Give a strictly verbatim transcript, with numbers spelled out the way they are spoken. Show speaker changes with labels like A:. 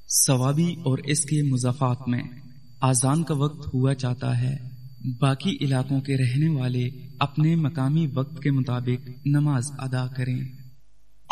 A: सवाबी और इसके मुज़ाफ़ात में आज़ान का वक्त हुआ चाहता है, बाकी इलाकों के रहने वाले अपने मकामी वक्त के मुताबिक नमाज अदा करें।